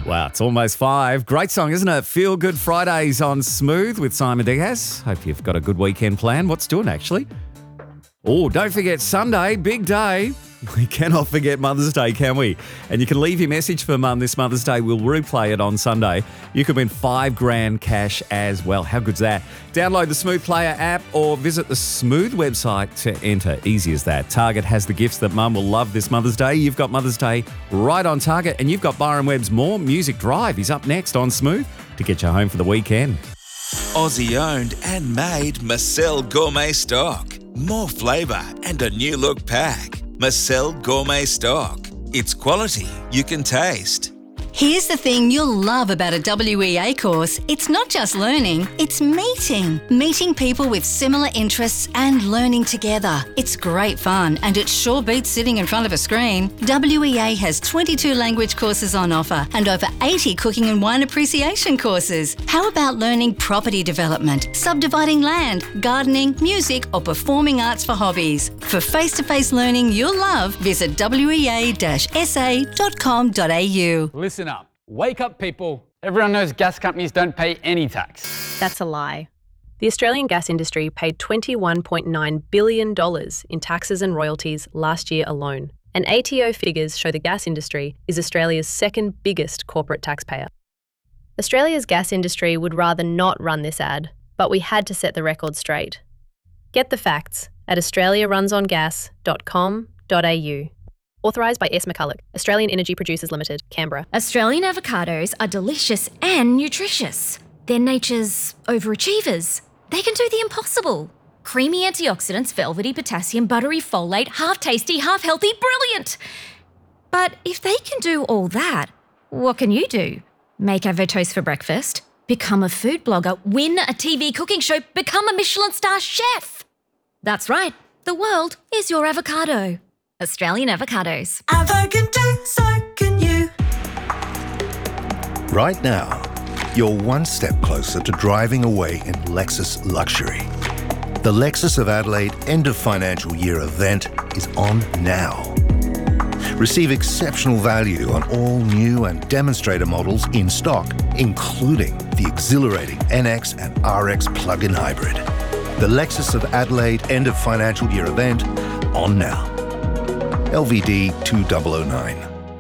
Wow, it's almost 5. Great song, isn't it? Feel Good Fridays on Smooth with Simon Diaz. Hope you've got a good weekend plan. What's doing, actually? Oh, don't forget Sunday, big day. We cannot forget Mother's Day, can we? And you can leave your message for Mum this Mother's Day. We'll replay it on Sunday. You could win $5,000 cash as well. How good's that? Download the Smooth Player app or visit the Smooth website to enter. Easy as that. Target has the gifts that Mum will love this Mother's Day. You've got Mother's Day right on target, and you've got Byron Webb's More Music Drive. He's up next on Smooth to get you home for the weekend. Aussie owned and made Marcel Gourmet Stock. More flavour and a new look pack. Marcel Gourmet Stock. It's quality you can taste. Here's the thing you'll love about a WEA course. It's not just learning, it's meeting. Meeting people with similar interests and learning together. It's great fun, and it sure beats sitting in front of a screen. WEA has 22 language courses on offer and over 80 cooking and wine appreciation courses. How about learning property development, subdividing land, gardening, music, or performing arts for hobbies? For face-to-face learning you'll love, visit wea-sa.com.au. Listen up. Wake up, people. Everyone knows gas companies don't pay any tax. That's a lie. The Australian gas industry paid $21.9 billion in taxes and royalties last year alone. And ATO figures show the gas industry is Australia's second biggest corporate taxpayer. Australia's gas industry would rather not run this ad, but we had to set the record straight. Get the facts at australiarunsongas.com.au. Authorised by S. McCulloch, Australian Energy Producers Limited, Canberra. Australian avocados are delicious and nutritious. They're nature's overachievers. They can do the impossible. Creamy antioxidants, velvety potassium, buttery folate, half tasty, half healthy, brilliant! But if they can do all that, what can you do? Make avotoast for breakfast? Become a food blogger? Win a TV cooking show? Become a Michelin star chef? That's right, the world is your avocado. Australian avocados. Avo can do, so can you. Right now, you're one step closer to driving away in Lexus luxury. The Lexus of Adelaide end of financial year event is on now. Receive exceptional value on all new and demonstrator models in stock, including the exhilarating NX and RX plug-in hybrid. The Lexus of Adelaide end of financial year event on now. LVD 2009.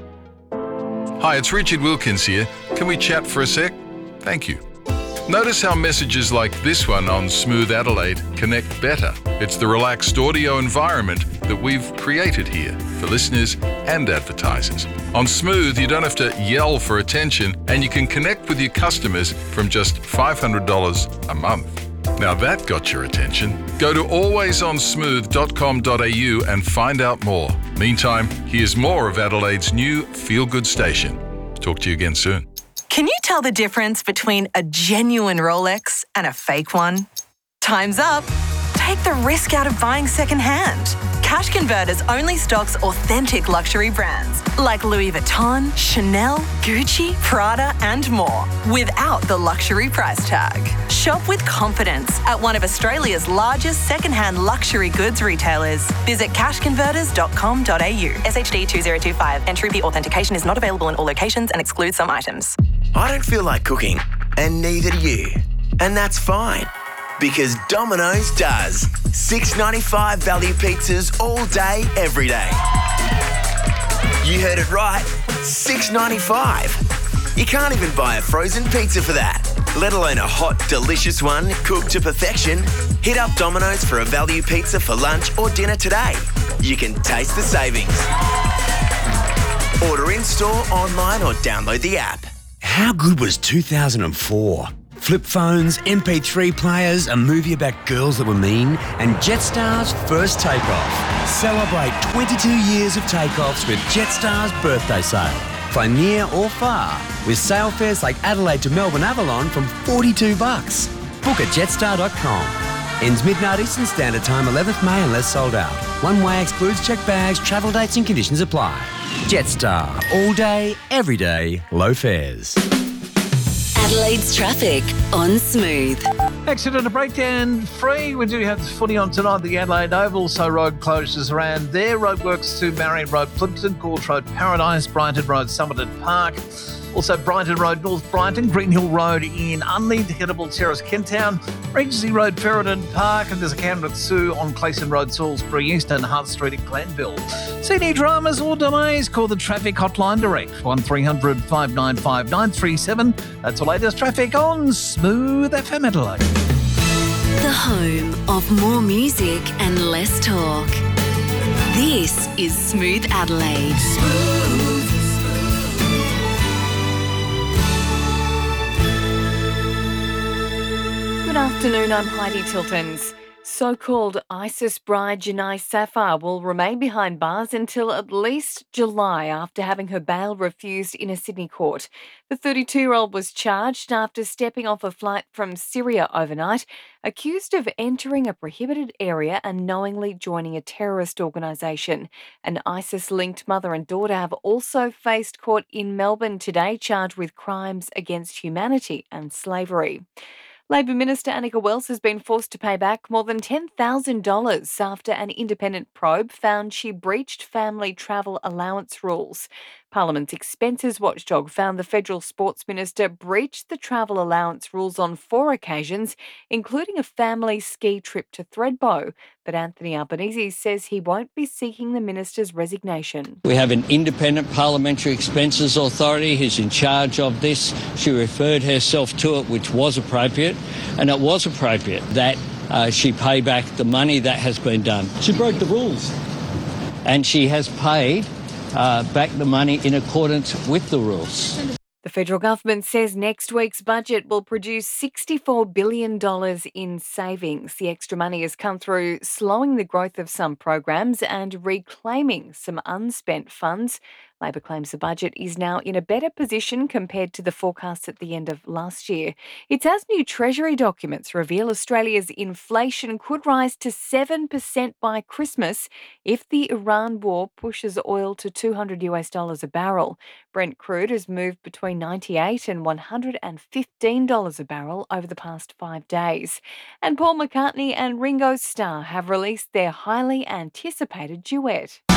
Hi, it's Richard Wilkins here. Can we chat for a sec? Thank you. Notice how messages like this one on Smooth Adelaide connect better. It's the relaxed audio environment that we've created here for listeners and advertisers. On Smooth, you don't have to yell for attention, and you can connect with your customers from just $500 a month. Now that got your attention. Go to alwaysonsmooth.com.au and find out more. Meantime, here's more of Adelaide's new feel-good station. Talk to you again soon. Can you tell the difference between a genuine Rolex and a fake one? Time's up. Take the risk out of buying secondhand. Cash Converters only stocks authentic luxury brands like Louis Vuitton, Chanel, Gucci, Prada, and more without the luxury price tag. Shop with confidence at one of Australia's largest secondhand luxury goods retailers. Visit cashconverters.com.au. SHD 2025. Entropy authentication is not available in all locations and excludes some items. I don't feel like cooking, and neither do you. And that's fine, because Domino's does. $6.95 value pizzas all day, every day. You heard it right, $6.95. You can't even buy a frozen pizza for that, let alone a hot, delicious one cooked to perfection. Hit up Domino's for a value pizza for lunch or dinner today. You can taste the savings. Order in-store, online, or download the app. How good was 2004? Flip phones, MP3 players, a movie about girls that were mean, and Jetstar's first takeoff. Celebrate 22 years of takeoffs with Jetstar's birthday sale. Fly near or far with sale fares like Adelaide to Melbourne Avalon from $42. Book at jetstar.com. Ends midnight Eastern Standard Time, 11th May unless sold out. One way excludes checked bags, travel dates and conditions apply. Jetstar. All day, every day, low fares. Adelaide's traffic on Smooth. Accident to breakdown free. We do have footy on tonight, the Adelaide Oval, so road closures around there. Roadworks to Marion Road, Plimpton, Gulch Road, Paradise, Brighton Road, Somerton Park. Also Brighton Road, North Brighton, Greenhill Road in Unley, Hittable Terrace, Kenttown, Regency Road, Ferryden Park, and there's a Canberra Zoo on Clayson Road, Salisbury East, and Hart Street in Glenville. See any dramas or delays? Call the traffic hotline direct, 1300 595 937. That's the latest traffic on Smooth FM Adelaide. The home of more music and less talk. This is Smooth Adelaide. Good afternoon, I'm Heidi Tiltons. So-called ISIS bride Janai Safar will remain behind bars until at least July after having her bail refused in a Sydney court. The 32-year-old was charged after stepping off a flight from Syria overnight, accused of entering a prohibited area and knowingly joining a terrorist organisation. An ISIS-linked mother and daughter have also faced court in Melbourne today, charged with crimes against humanity and slavery. Labor Minister Annika Wells has been forced to pay back more than $10,000 after an independent probe found she breached family travel allowance rules. Parliament's expenses watchdog found the federal sports minister breached the travel allowance rules on 4 occasions, including a family ski trip to Thredbo. But Anthony Albanese says he won't be seeking the minister's resignation. We have an independent parliamentary expenses authority who's in charge of this. She referred herself to it, which was appropriate, and it was appropriate that she pay back the money that has been done. She broke the rules. And she has paid back the money in accordance with the rules. The federal government says next week's budget will produce $64 billion in savings. The extra money has come through slowing the growth of some programs and reclaiming some unspent funds. Labor claims the budget is now in a better position compared to the forecasts at the end of last year. It's as new Treasury documents reveal Australia's inflation could rise to 7% by Christmas if the Iran war pushes oil to $200 a barrel. Brent crude has moved between $98 and $115 a barrel over the past 5 days. And Paul McCartney and Ringo Starr have released their highly anticipated duet.